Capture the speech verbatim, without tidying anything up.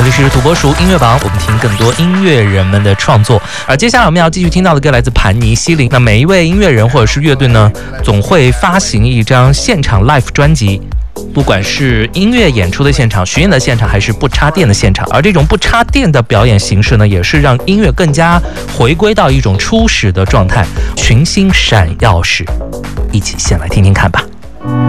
这里是土拨鼠音乐榜，我们听更多音乐人们的创作。而接下来我们要继续听到的歌来自盘尼西林。那每一位音乐人或者是乐队呢，总会发行一张现场 live 专辑。不管是音乐演出的现场、巡演的现场，还是不插电的现场，而这种不插电的表演形式呢，也是让音乐更加回归到一种初始的状态，群星闪耀时，一起先来听听看吧。